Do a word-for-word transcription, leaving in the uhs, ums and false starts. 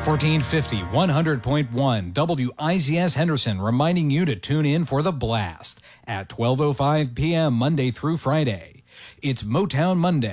fourteen fifty, one hundred point one W I Z S Henderson reminding you to tune in for The Blast at twelve oh five p.m. Monday through Friday. It's Motown Monday.